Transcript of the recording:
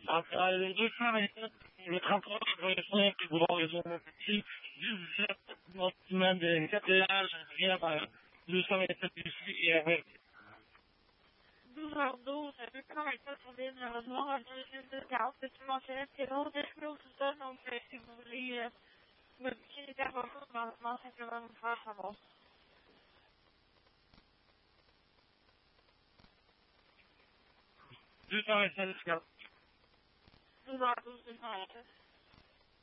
2 km, le 33, qui vous raison ici, juste notre semaine de 4 villages, vient par 200 mètres d'ici et avec 12h12, le plan est pas tombé malheureusement, le juste de gaz, que tu mentionnais, c'est l'autre d'explos tout ça, donc si vous voulez modifier les informations, simplement vous faire savoir. 227, 12h12, 227.